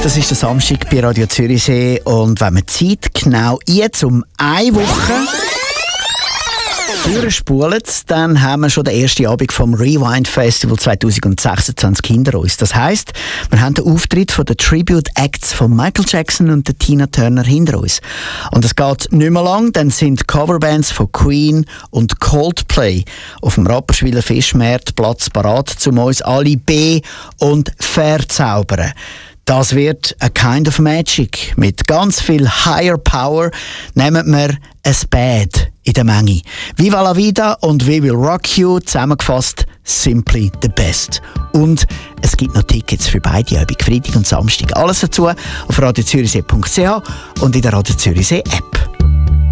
Das ist der Samstag bei Radio Zürichsee und wenn man Zeit genau jetzt um eine Woche durchspulen, dann haben wir schon den ersten Abend vom Rewind Festival 2026 hinter uns. Das heisst, wir haben den Auftritt von den Tribute Acts von Michael Jackson und der Tina Turner hinter uns. Und es geht nicht mehr lang, dann sind Coverbands von Queen und Coldplay auf dem Rapperswiler Fischmarktplatz parat, um uns alle be- und verzaubern. Das wird a kind of magic. Mit ganz viel Higher Power nehmen wir ein Bad in der Menge. Viva la vida und We Will Rock You, zusammengefasst simply the best. Und es gibt noch Tickets für beide Abende, Freitag und Samstag. Alles dazu auf radiozürichsee.ch und in der Radio Zürichsee App.